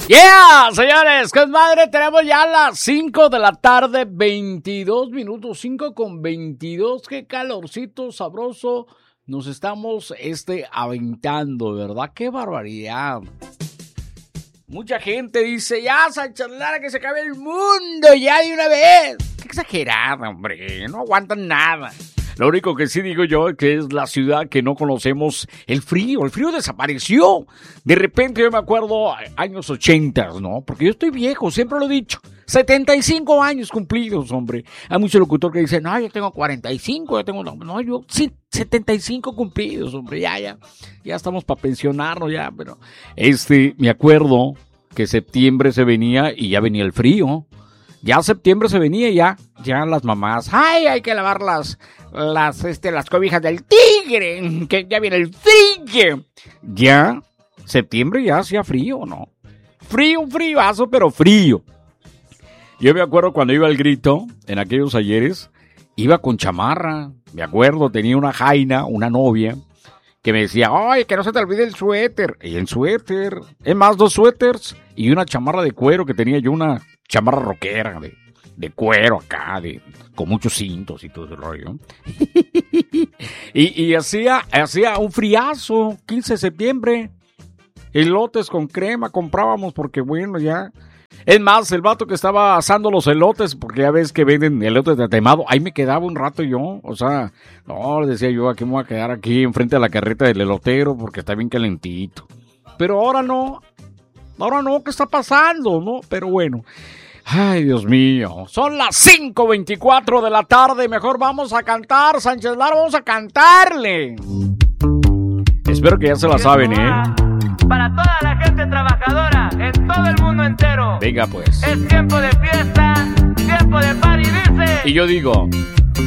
Yeah, señores, qué madre, tenemos ya las 5 de la tarde, 22 minutos, 5:22, qué calorcito sabroso nos estamos aventando, ¿verdad? Qué barbaridad. Mucha gente dice, ya, Sánchez Lara, que se acabe el mundo ya de una vez. Qué exagerada, hombre, no aguantan nada. Lo único que sí digo yo es que es la ciudad que no conocemos el frío desapareció. De repente yo me acuerdo años 80, ¿no? Porque yo estoy viejo, siempre lo he dicho. 75 años cumplidos, hombre. Hay mucho locutor que dice, no, yo tengo 45, yo sí, 75 cumplidos, hombre, ya estamos para pensionarnos ya, pero me acuerdo que septiembre se venía y ya venía el frío. Ya septiembre se venía y ya las mamás, ay, hay que lavar las cobijas del tigre, que ya viene el frío. Ya, septiembre ya hacía frío, ¿no? Frío, un friazo, pero frío. Yo me acuerdo cuando iba al Grito, en aquellos ayeres, iba con chamarra. Me acuerdo, tenía una jaina, una novia, que me decía, ay, que no se te olvide el suéter. Y el suéter, es más, 2 suéteres y una chamarra de cuero que tenía yo, una chamarra rockera de cuero acá, con muchos cintos y todo ese rollo. y hacía un friazo, 15 de septiembre. Elotes con crema comprábamos porque bueno, ya. Es más, el vato que estaba asando los elotes, porque ya ves que venden elotes de tatemado, ahí me quedaba un rato yo, o sea, no, le decía yo, aquí me voy a quedar aquí enfrente de la carreta del elotero porque está bien calentito. Pero ahora no, ¿qué está pasando? No, pero bueno. Ay, Dios mío, son las 5:24 de la tarde, mejor vamos a cantar, Sánchez Lara, vamos a cantarle. Espero que ya se la saben, Para toda la gente trabajadora en todo el mundo entero. Venga pues. Es tiempo de fiesta, tiempo de party, dice. Y yo digo...